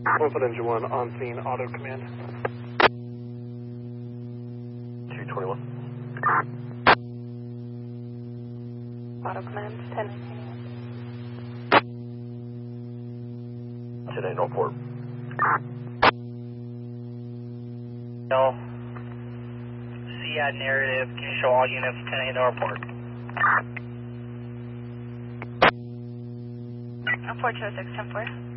Wolford Engine 1 on scene, auto command. 221. Auto command, 10. Today, Northport. CI narrative, can you show all units 10 Northport? Airport 206, 10-4.